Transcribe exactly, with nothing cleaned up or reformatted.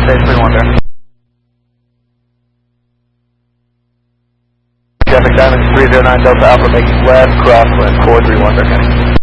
Base three one there. Traffic Diamond three zero nine Delta Alpha making west, crosswind four three one there.